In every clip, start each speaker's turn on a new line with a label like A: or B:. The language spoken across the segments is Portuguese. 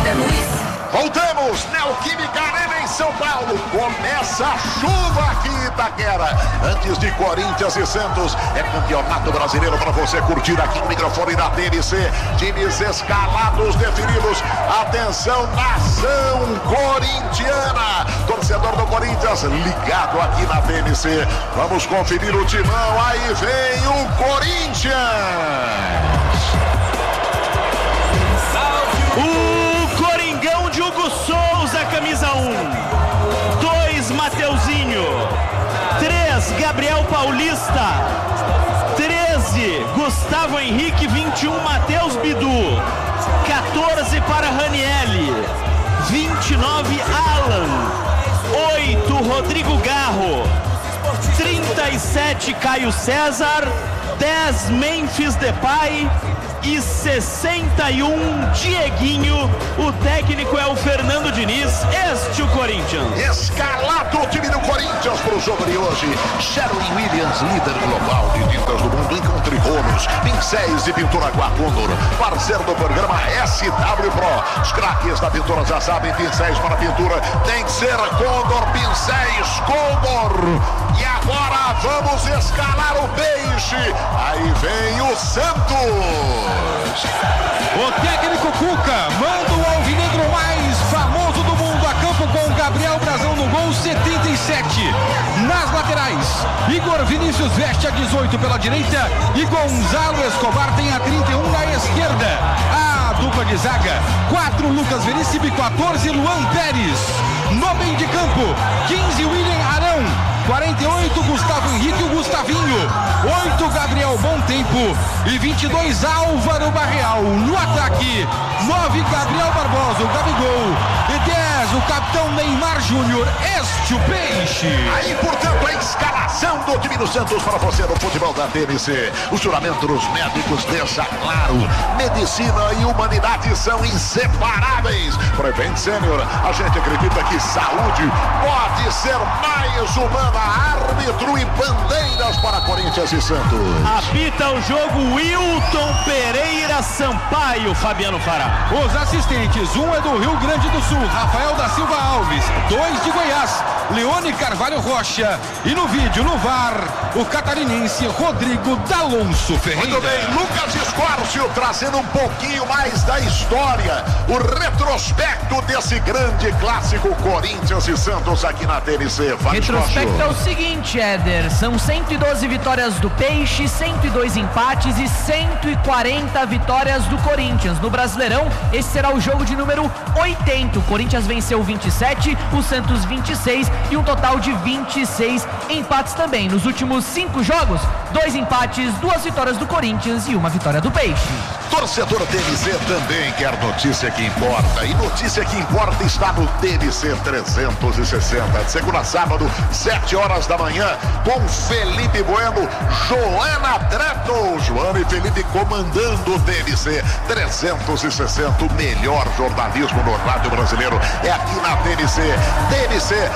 A: Voltamos, Neoquímica Arena em São Paulo. Começa a chuva aqui em Itaquera. Antes de Corinthians e Santos, é campeonato brasileiro para você curtir aqui no microfone da TNC. Times escalados definidos. Atenção, nação corintiana. Torcedor do Corinthians ligado aqui na TNC. Vamos conferir o timão. Aí vem o Corinthians.
B: O Coringão de Hugo Souza, camisa 1. 2, Mateuzinho. 3, Gabriel Paulista. 13, Gustavo Henrique. 21, Matheus Bidu. 14 para Ranielli. 29, Alan. 8, Rodrigo Garro. 37, Caio César. 10, Memphis Depay. E 61, Dieguinho. O técnico é o Fernando Diniz. Este o Corinthians.
A: Escalado o time do Corinthians para o jogo de hoje. Sherwin Williams, líder global de tintas do mundo. Encontre rolos, pincéis e pintura Condor. Parceiro do programa SW Pro. Os craques da pintura já sabem, pincéis para pintura tem que ser Condor, pincéis Condor. E agora vamos escalar o peixe. Aí vem o Santos.
C: O técnico Cuca manda o alvinegro mais famoso do mundo a campo com Gabriel Brazão no gol, 77. Nas laterais, Igor Vinícius veste a 18 pela direita e Gonzalo Escobar tem a 31 na esquerda. A dupla de zaga, 4 Lucas Veríssimo, 14 Luan Pérez. No meio de campo, 15 William Arão, 48 Gustavo Henrique, o Gustavinho. 8 Gabriel Bom Tempo e 22 Álvaro Barreal. No ataque, 9 Gabriel Barbosa, o Gabigol, e 10 o capitão Neymar Júnior. Este o peixe.
A: Aí, portanto, a escalação do time do Santos para você no futebol da TNC. O juramento dos médicos deixa claro: medicina e humanidade são inseparáveis. Prevent Sênior, a gente acredita que saúde pode ser mais humana. Árbitro e bandeiras para Corinthians e Santos.
B: Apita o jogo Wilton Pereira Sampaio, Fabiano Fará.
C: Os assistentes, um é do Rio Grande do Sul, Rafael da Silva Alves. 2 de Goiás, Leone Carvalho Rocha. E no vídeo, no VAR, o catarinense Rodrigo D'Alonso Ferreira.
A: Muito bem, Lucas Escórcio trazendo um pouquinho mais da história, o retrospecto desse grande clássico Corinthians e Santos aqui na TNC.
D: Retrospecto é o seguinte, Éder, são 112 vitórias do Peixe, 102 empates e 140 vitórias do Corinthians. No Brasileirão, esse será o jogo de número 80. O Corinthians venceu 27, o Santos 26 e um total de 26 empates também. Nos últimos 5 jogos, 2 empates, 2 vitórias do Corinthians e 1 vitória do Peixe.
A: Torcedor TNC também quer notícia que importa. E notícia que importa está no TNC 360. De segunda a sábado, 7 horas da manhã, com Felipe Bueno, Joana Treto. Joana e Felipe comandando o TNC 360. O melhor jornalismo no rádio brasileiro é aqui na TNC. TNC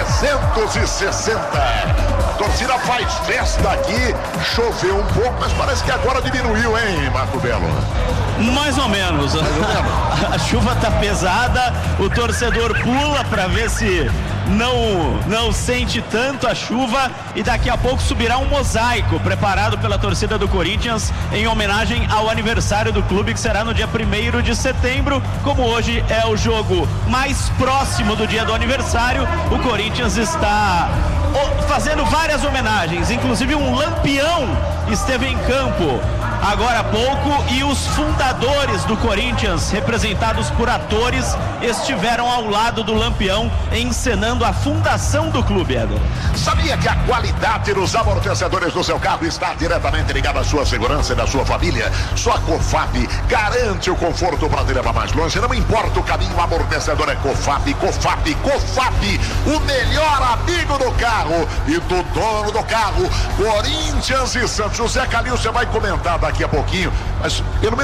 A: 360. A torcida faz festa aqui. Choveu um pouco, mas parece que agora diminuiu, hein, Marco Belo?
B: Mais ou menos. A chuva tá pesada, o torcedor pula para ver se não sente tanto a chuva, e daqui a pouco subirá um mosaico preparado pela torcida do Corinthians em homenagem ao aniversário do clube, que será no dia 1º de setembro. Como hoje é o jogo mais próximo do dia do aniversário, o Corinthians está fazendo várias homenagens, inclusive um lampião esteve em campo agora há pouco, e os fundadores do Corinthians, representados por atores, estiveram ao lado do lampião encenando a fundação do clube, Éder.
A: Sabia que a qualidade dos amortecedores do seu carro está diretamente ligada à sua segurança e da sua família? Só a COFAP garante o conforto para te levar mais longe. Não importa o caminho, o amortecedor é COFAP. COFAP, COFAP, o melhor amigo do carro e do dono do carro. Corinthians e Santos. José Calil, você vai comentar daqui a pouquinho, mas pelo menos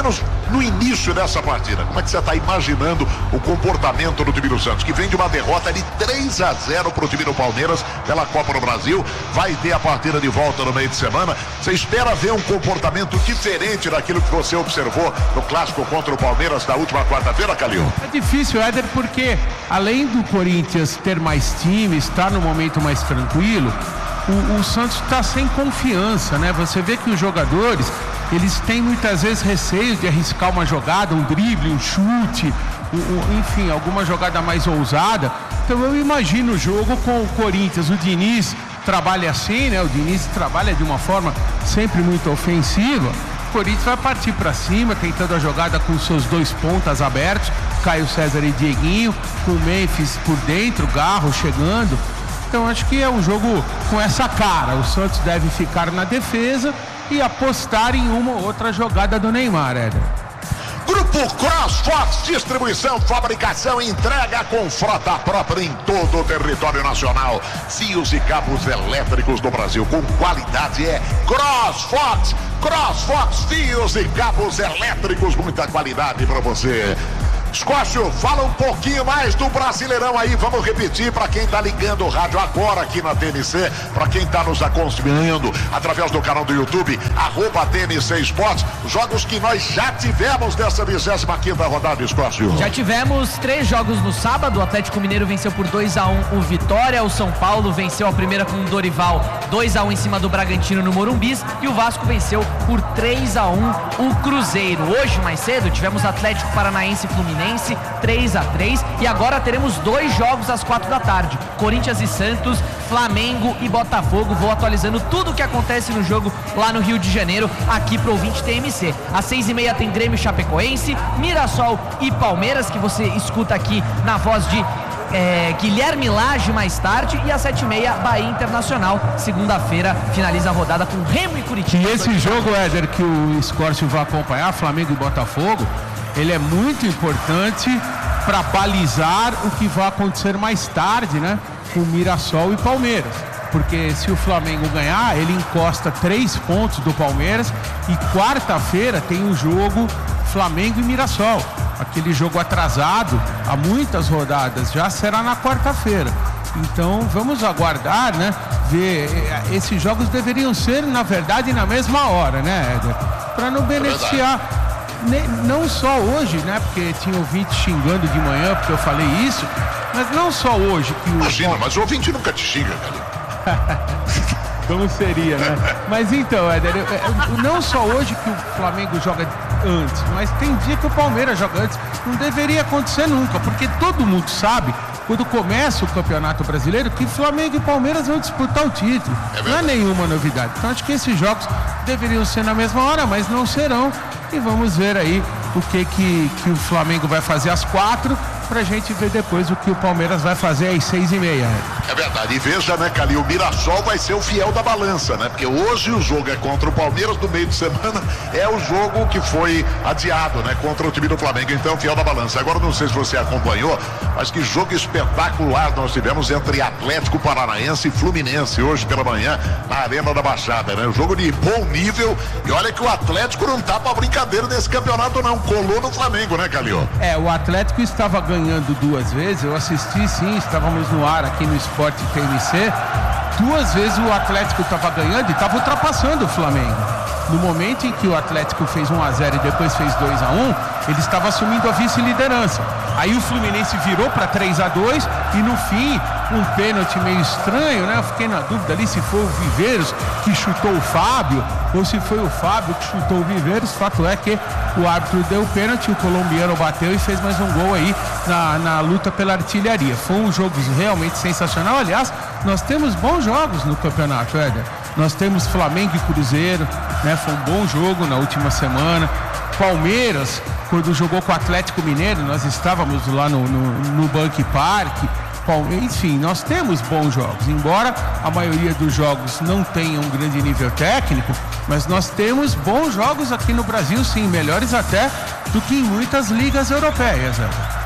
A: no início dessa partida. Como é que você está imaginando o comportamento do time do Santos, que vem de uma derrota de 3-0 para o time do Palmeiras pela Copa do Brasil, vai ter a partida de volta no meio de semana. Você espera ver um comportamento diferente daquilo que você observou no clássico contra o Palmeiras na última quarta-feira, Calil?
E: É difícil, Éder, porque além do Corinthians ter mais time, estar no momento mais tranquilo, o Santos está sem confiança, né? Você vê que os jogadores, eles têm muitas vezes receio de arriscar uma jogada, um drible, um chute, enfim, alguma jogada mais ousada. Então eu imagino o jogo com o Corinthians. O Diniz trabalha assim, né? O Diniz trabalha de uma forma sempre muito ofensiva. O Corinthians vai partir para cima, tentando a jogada com seus dois pontas abertos, Caio César e Dieguinho, com o Memphis por dentro, Garro chegando. Então acho que é um jogo com essa cara. O Santos deve ficar na defesa e apostar em uma ou outra jogada do Neymar, Éder.
A: Grupo CrossFox, distribuição, fabricação e entrega com frota própria em todo o território nacional. Fios e cabos elétricos do Brasil com qualidade é CrossFox. CrossFox, fios e cabos elétricos, muita qualidade para você. Escócio, fala um pouquinho mais do Brasileirão aí, vamos repetir para quem tá ligando o rádio agora aqui na TNC, para quem tá nos acompanhando através do canal do YouTube, @TNC Esportes, jogos que nós já tivemos nessa 25ª rodada, Escócio.
D: Já tivemos 3 jogos no sábado. O Atlético Mineiro venceu por 2-1 o Vitória, o São Paulo venceu a primeira com o Dorival 2-1 em cima do Bragantino no Morumbis e o Vasco venceu por 3-1 o Cruzeiro. Hoje mais cedo tivemos Atlético Paranaense e Fluminense 3-3 e agora teremos 2 jogos às 4 da tarde, Corinthians e Santos, Flamengo e Botafogo. Vou atualizando tudo o que acontece no jogo lá no Rio de Janeiro, aqui pro ouvinte TMC. Às 6h30 tem Grêmio e Chapecoense, Mirassol e Palmeiras, que você escuta aqui na voz de Guilherme Lage mais tarde, e às 7h30 Bahia Internacional. Segunda-feira finaliza a rodada com Remo e Curitiba.
E: E esse jogo, Éder, que o Escócio vai acompanhar, Flamengo e Botafogo, ele é muito importante para balizar o que vai acontecer mais tarde, né? Com Mirassol e Palmeiras. Porque se o Flamengo ganhar, ele encosta 3 pontos do Palmeiras e quarta-feira tem o jogo Flamengo e Mirassol. Aquele jogo atrasado há muitas rodadas, já será na quarta-feira. Então vamos aguardar, né? Ver. Esses jogos deveriam ser, na verdade, na mesma hora, né, Éder? Para não beneficiar. Não só hoje, né? Porque tinha ouvinte xingando de manhã porque eu falei isso, mas não só hoje que o...
A: Imagina, mas o ouvinte nunca te xinga, cara.
E: Como seria, né? Mas então, Éder, não só hoje que o Flamengo joga antes, mas tem dia que o Palmeiras joga antes. Não deveria acontecer nunca, porque todo mundo sabe, quando começa o Campeonato Brasileiro, que Flamengo e Palmeiras vão disputar o título. Não é nenhuma novidade. Então acho que esses jogos deveriam ser na mesma hora, mas não serão. E vamos ver aí o que o Flamengo vai fazer às 4, pra gente ver depois o que o Palmeiras vai fazer às 6h30.
A: É verdade, e veja, né, Calil, o Mirassol vai ser o fiel da balança, né? Porque hoje o jogo é contra o Palmeiras, no meio de semana é o jogo que foi adiado, né? Contra o time do Flamengo, então fiel da balança. Agora não sei se você acompanhou, mas que jogo espetacular nós tivemos entre Atlético Paranaense e Fluminense hoje pela manhã na Arena da Baixada, né? Um jogo de bom nível, e olha que o Atlético não tá pra brincadeira nesse campeonato não, colou no Flamengo, né, Calil?
E: O Atlético estava ganhando 2 vezes, eu assisti sim, estávamos no ar aqui no Sport TMC, 2 vezes o Atlético estava ganhando e estava ultrapassando o Flamengo. No momento em que o Atlético fez 1-0 e depois fez 2-1, ele estava assumindo a vice-liderança. Aí o Fluminense virou para 3-2 e no fim, um pênalti meio estranho, né? Eu fiquei na dúvida ali se foi o Viveiros que chutou o Fábio ou se foi o Fábio que chutou o Viveiros. Fato é que o árbitro deu o pênalti, o colombiano bateu e fez mais um gol aí na luta pela artilharia. Foi um jogo realmente sensacional. Aliás, nós temos bons jogos no campeonato, Éder. Nós temos Flamengo e Cruzeiro, né? Foi um bom jogo na última semana. Palmeiras, quando jogou com o Atlético Mineiro, nós estávamos lá no Bank Park. Enfim, nós temos bons jogos, embora a maioria dos jogos não tenha um grande nível técnico, mas nós temos bons jogos aqui no Brasil, sim, melhores até do que em muitas ligas europeias.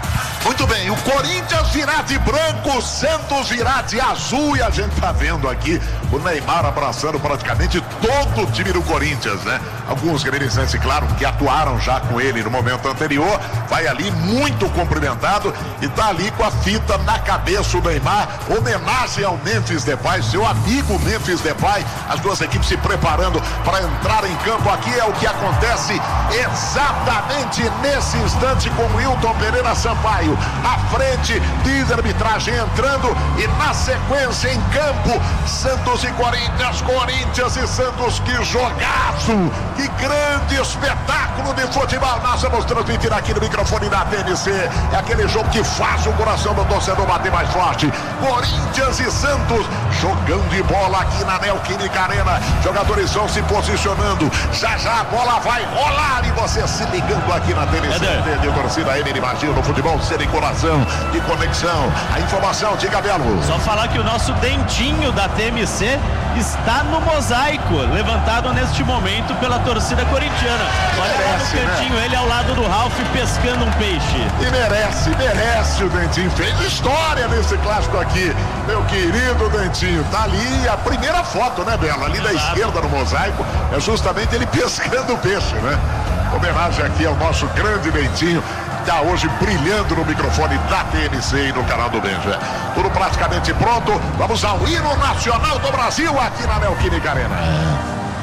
A: Muito bem, o Corinthians virá de branco, o Santos virá de azul, e a gente tá vendo aqui o Neymar abraçando praticamente todo o time do Corinthians, né? Alguns gremistas, claro, que atuaram já com ele no momento anterior, vai ali muito cumprimentado e tá ali com a fita na cabeça o Neymar, homenagem ao Memphis Depay, seu amigo Memphis Depay, as duas equipes se preparando para entrar em campo. Aqui é o que acontece exatamente nesse instante com o Wilton Pereira Sampaio à frente, diz a arbitragem entrando, e na sequência em campo, Santos e Corinthians, Corinthians e Santos. Que jogaço, que grande espetáculo de futebol. Nós vamos transmitir aqui no microfone da TNC, é aquele jogo que faz o coração do torcedor bater mais forte. Corinthians e Santos jogando de bola aqui na Neoquímica Arena, jogadores vão se posicionando, já já a bola vai rolar e você se ligando aqui na TNC de torcida M, imagina no futebol ser em coração, de conexão. A informação, diga, Belo.
B: Só falar que o nosso dentinho da TMC está no mosaico, levantado neste momento pela torcida corintiana. Olha lá no cantinho, né? Ele ao lado do Ralf pescando um peixe.
A: E merece o Dentinho, fez história nesse clássico aqui, meu querido Dentinho. Tá ali a primeira foto, né, Belo? Ali da esquerda no mosaico, é justamente ele pescando o peixe, né? Homenagem aqui ao nosso grande Dentinho, está hoje brilhando no microfone da TNC e no canal do Benja. Tudo praticamente pronto. Vamos ao hino nacional do Brasil aqui na Neoquímica Arena.